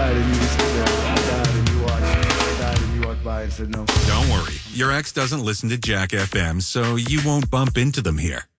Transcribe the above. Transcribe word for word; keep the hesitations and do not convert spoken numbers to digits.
died and you just sit there. I died and you watched. I died and you walked by and said no. Don't worry. Your ex doesn't listen to Jack F M, so you won't bump into them here.